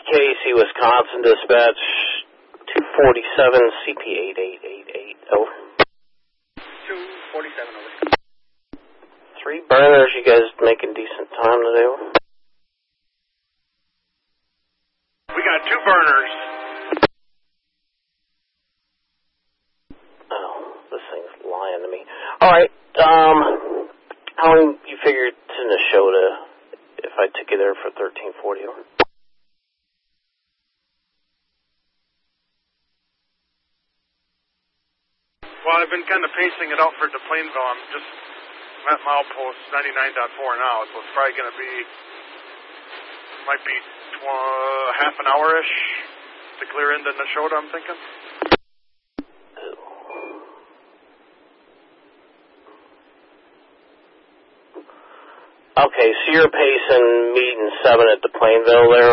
Casey, Wisconsin, dispatch 247 CP8888. Over. 247 over. 3 burners. You guys making decent time today? Over. We got 2 burners. Oh, this thing's lying to me. All right. How long you figure it's in Neshota if I took you there for 1340? Over. Well, I've been kind of pacing it out for DePlainville. I'm just at milepost 99.4 now, so it's probably going to be, might be half an hour-ish to clear into Neshota, I'm thinking. Okay, so you're pacing meeting 7 at DePlainville there?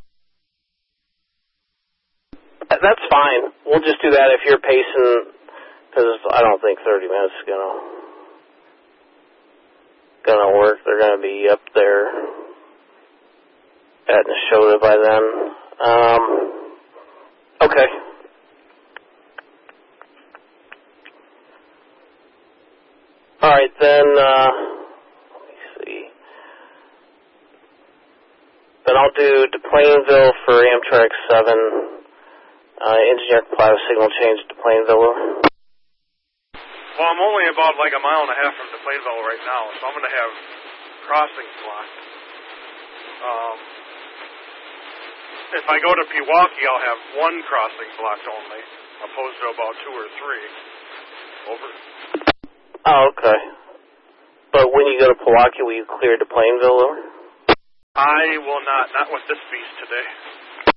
That's fine. We'll just do that if you're pacing, because I don't think 30 minutes is gonna work. They're gonna be up there at Neshota by then. Okay. All right, then, let me see. Then I'll do DePlainville for Amtrak 7. Engineer comply with signal change to DePlainville. Well, I'm only about like a mile and a half from DePlainville right now, so I'm going to have crossings blocked. If I go to Pewaukee, I'll have 1 crossing blocked only, opposed to about 2 or 3. Over. Oh, okay. But when you go to Pewaukee, will you clear DePlainville over? I will not with this beast today.